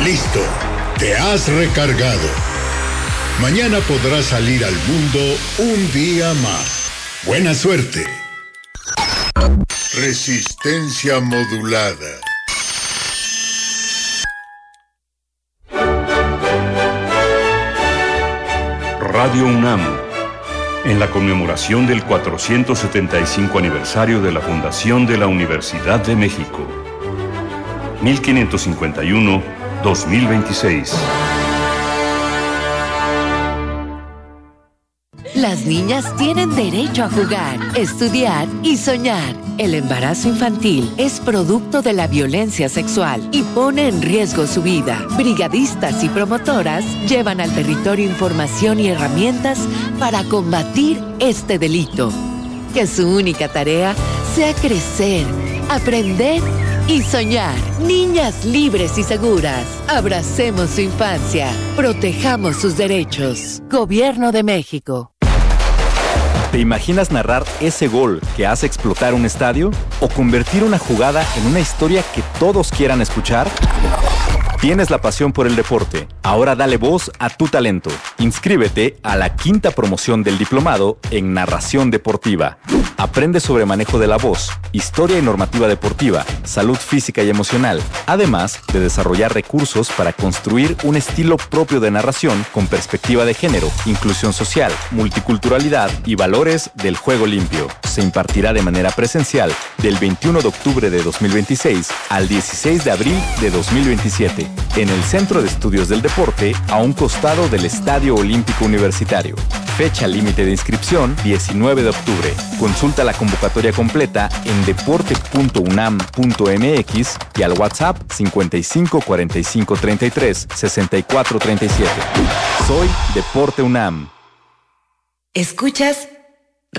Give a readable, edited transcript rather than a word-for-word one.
Listo, te has recargado. Mañana podrás salir al mundo un día más. Buena suerte. Resistencia modulada. Radio UNAM, en la conmemoración del 475 aniversario de la fundación de la Universidad de México. 1551-2026. Las niñas tienen derecho a jugar, estudiar y soñar. El embarazo infantil es producto de la violencia sexual y pone en riesgo su vida. Brigadistas y promotoras llevan al territorio información y herramientas para combatir este delito. Que su única tarea sea crecer, aprender y soñar. Niñas libres y seguras. Abracemos su infancia. Protejamos sus derechos. Gobierno de México. ¿Te imaginas narrar ese gol que hace explotar un estadio? ¿O convertir una jugada en una historia que todos quieran escuchar? Tienes la pasión por el deporte. Ahora dale voz a tu talento. Inscríbete a la 5ª promoción del diplomado en Narración Deportiva. Aprende sobre manejo de la voz, historia y normativa deportiva, salud física y emocional, además de desarrollar recursos para construir un estilo propio de narración con perspectiva de género, inclusión social, multiculturalidad y valores del juego limpio. Se impartirá de manera presencial del 21 de octubre de 2026 al 16 de abril de 2027 en el Centro de Estudios del Deporte, a un costado del Estadio Olímpico Universitario. Fecha límite de inscripción 19 de octubre. Consulta la convocatoria completa en deporte.unam.mx y al WhatsApp 55 45 33 64 37. Soy Deporte UNAM. Escuchas